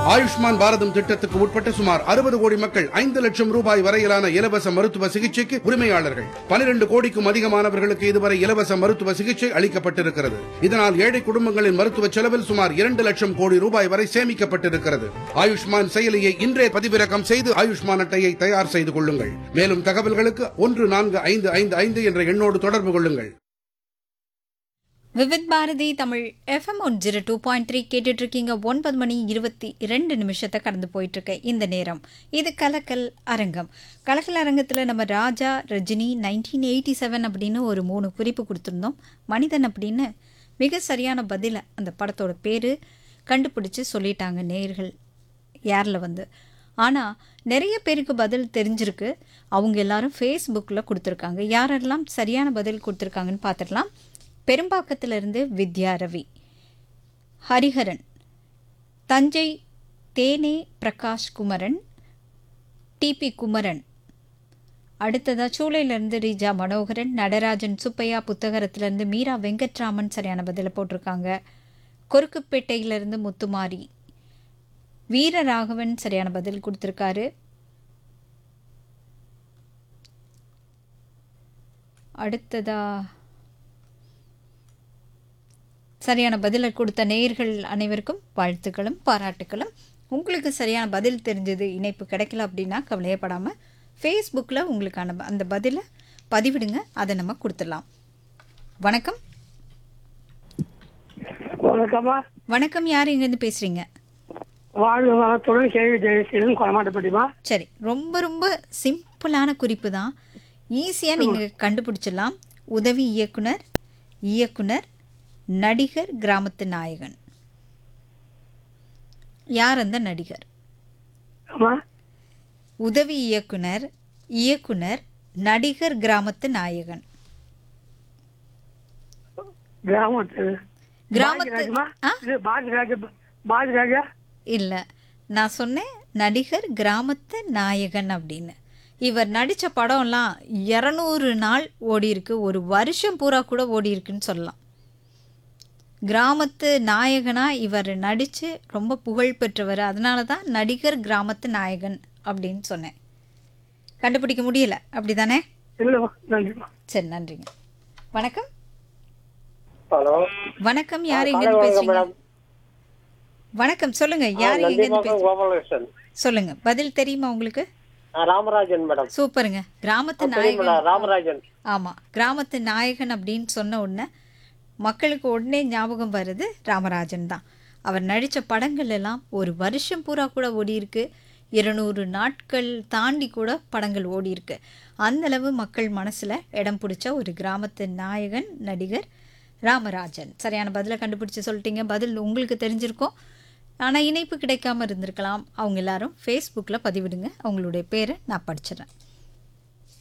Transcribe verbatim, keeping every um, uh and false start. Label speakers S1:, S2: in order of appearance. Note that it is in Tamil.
S1: ஆயுஷ்மான் பாரதம் திட்டத்துக்கு உட்பட்ட சுமார் அறுபது கோடி மக்கள் ஐந்து லட்சம் ரூபாய் வரையிலான இலவச மருத்துவ சிகிச்சைக்கு உரிமையாளர்கள். பனிரெண்டு கோடிக்கும் அதிகமானவர்களுக்கு இதுவரை இலவச மருத்துவ சிகிச்சை அளிக்கப்பட்டிருக்கிறது. இதனால் ஏழை குடும்பங்களின் மருத்துவ செலவில் சுமார் இரண்டு லட்சம் கோடி ரூபாய் வரை சேமிக்கப்பட்டிருக்கிறது. ஆயுஷ்மான் செயலியை இன்றே பதிவிறக்கம் செய்து ஆயுஷ்மான் அட்டையை தயார் செய்து கொள்ளுங்கள். மேலும் தகவல்களுக்கு ஒன்று நான்கு ஐந்து ஐந்து ஐந்து என்ற எண்ணோடு தொடர்பு கொள்ளுங்கள்.
S2: Vividh Bharathi Tamil FM one zero two point three கேட்டுட்டு இருக்கீங்க. ஒன்பது மணி இருபத்தி இரண்டு நிமிஷத்தை கடந்து போயிட்டு இருக்க இந்த நேரம் இது கலக்கல் அரங்கம். கலக்கல் அரங்கத்தில் நம்ம ராஜா ரஜினி நைன்டீன் எயிட்டி செவன் அப்படின்னு ஒரு மூணு குறிப்பு கொடுத்துருந்தோம். மனிதன் அப்படின்னு மிக சரியான பதிலை அந்த படத்தோட பேர் கண்டுபிடிச்சி சொல்லிட்டாங்க நேயர்கள் யாரில் வந்து. ஆனால் நிறைய பேருக்கு பதில் தெரிஞ்சிருக்கு. அவங்க எல்லாரும் ஃபேஸ்புக்கில் கொடுத்துருக்காங்க. யாரெல்லாம் சரியான பதில் கொடுத்துருக்காங்கன்னு பார்த்துடலாம். பெரும்பாக்கத்திலிருந்து வித்யா ரவி, ஹரிஹரன், தஞ்சை தேனே பிரகாஷ் குமரன், டிபி குமரன், அடுத்ததா சூளையிலிருந்து ரீஜா மனோகரன், நடராஜன் சுப்பையா, புத்தகரத்திலிருந்து மீரா வெங்கட்ராமன் சரியான பதிலை போட்டிருக்காங்க. கொருக்குப்பேட்டையிலிருந்து முத்துமாரி, வீரராகவன் சரியான பதில் கொடுத்துருக்காரு. அடுத்ததா சரியான பதிலை கொடுத்த நேயர்கள் அனைவருக்கும் வாழ்த்துக்களும் பாராட்டுக்களும். உங்களுக்கு சரியான பதில் தெரிஞ்சது, இணைப்பு கிடைக்கல அப்படின்னா கவலையப்படாமல் ஃபேஸ்புக்கில் உங்களுக்கான அந்த பதிலை பதிவிடுங்க. அதை நம்ம கொடுத்துடலாம். வணக்கம்.
S3: வணக்கம்மா.
S2: வணக்கம். யார் எங்கேருந்து பேசுகிறீங்க?
S3: வாழ்வு வளத்துடன் கேள்வி ஜெயசீலன் கொலமாட்டப்பட்டிமா.
S2: சரி, ரொம்ப ரொம்ப சிம்பிளான குறிப்பு தான். ஈஸியாக நீங்கள் கண்டுபிடிச்சிடலாம். உதவி இயக்குனர், இயக்குனர், நடிகர், கிராமத்து நாயகன். யார் அந்த நடிகர்? உதவி இயக்குனர், இயக்குனர், நடிகர், கிராமத்து நாயகன்.
S3: கிராமத்து கிராமத்து
S2: இல்ல, நான் சொன்னேன் நடிகர், கிராமத்து நாயகன் அப்படின்னு. இவர் நடித்த படம்லாம் இரநூறு நாள் ஓடி இருக்கு, ஒரு வருஷம் பூரா கூட ஓடி இருக்குன்னு சொல்லலாம். கிராமத்து நாயகனா இவர் நடித்து ரொம்ப புகழ் பெற்றவர். அதனால தான் நடிகர், கிராமத்து நாயகன் அப்படின்னு சொன்னேன். கண்டுபிடிக்க முடியல அப்படி தானே? சரி, நன்றிங்க. வணக்கம்.
S4: ஹலோ,
S2: வணக்கம். யார் எங்கேருந்து பேசுறீங்க? வணக்கம், சொல்லுங்க. யார் எங்கேருந்து பேசுறீங்க? சொல்லுங்க. பதில் தெரியுமா உங்களுக்கு?
S4: ராமராஜன் மேடம்.
S2: சூப்பருங்க. கிராமத்து நாயகன்.
S4: ராமராஜன்.
S2: ஆமா, கிராமத்து நாயகன் அப்படின்னு சொன்ன உடனே மக்களுக்கு உடனே ஞாபகம் வருது ராமராஜன் தான். அவர் நடித்த படங்கள் எல்லாம் ஒரு வருஷம் பூரா கூட ஓடி இருக்கு, இருநூறு நாட்கள் தாண்டி கூட படங்கள் ஓடி இருக்கு. அந்தளவு மக்கள் மனசில் இடம் பிடிச்ச ஒரு கிராமத்து நாயகன் நடிகர் ராமராஜன். சரியான பதிலை கண்டுபிடிச்சி சொல்லிட்டீங்க. பதில் உங்களுக்கு தெரிஞ்சிருக்கும், ஆனால் இணைப்பு கிடைக்காம இருந்திருக்கலாம். அவங்க எல்லாரும் ஃபேஸ்புக்கில் பதிவிடுங்க. அவங்களுடைய பேரை நான் படிச்சிடறேன்.